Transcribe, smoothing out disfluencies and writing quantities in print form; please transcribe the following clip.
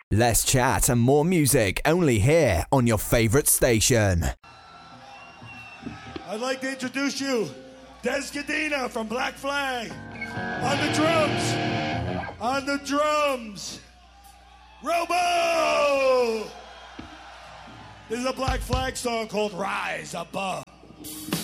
Less chat and more music only here on your favourite station. I'd like to introduce you, Des Cadena from Black Flag. On the drums. On the drums. Robo! This is a Black Flag song called Rise Above.